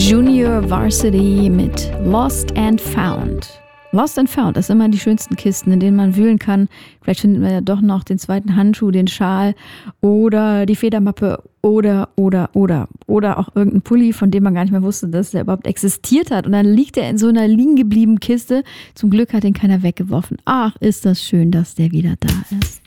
Junior Varsity mit Lost and Found. Lost and Found, das sind immer die schönsten Kisten, in denen man wühlen kann. Vielleicht findet man ja doch noch den zweiten Handschuh, den Schal oder die Federmappe oder auch irgendein Pulli, von dem man gar nicht mehr wusste, dass der überhaupt existiert hat. Und dann liegt er in so einer liegen gebliebenen Kiste. Zum Glück hat ihn keiner weggeworfen. Ach, ist das schön, dass der wieder da ist.